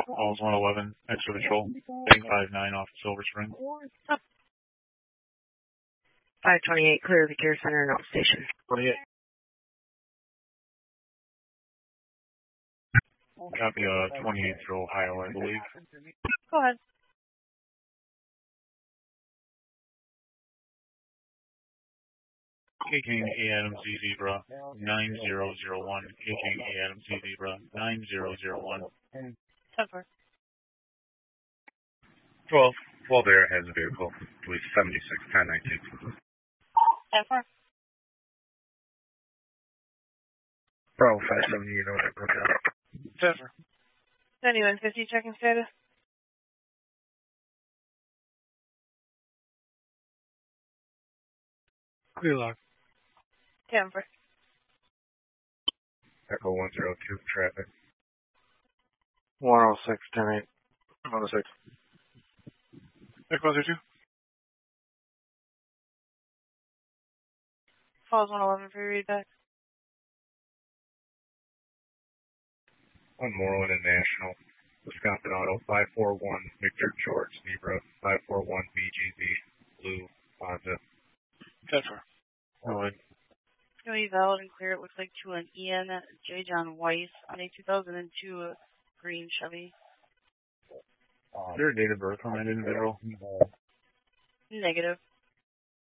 Falls 111, extra patrol, heading 59 off Silver Spring. 528, clear of the care center and outstation. 28. Copy, 28's Ohio, I believe. Go ahead. KK Adams Zebra 9001. KK Adams Zebra 9001. 10-4. 12 Air has a vehicle, police 76, 1019. 10-4. Bravo 570, you know what I broke out. 10-4. 9150, checking status. Clear lock. 10-4. Echo 102, traffic. 106, 10-8. 106. Echo 02. Falls 111 for your readback. On Moreland and National, Wisconsin Auto 541, Victor George Zebra 541 BGZ, Blue Honda. 10-4. Go ahead. It's going to be valid and clear. It looks like to an Ian J. John Weiss on a 2002 green Chevy. Is there a date of birth on that individual? Negative.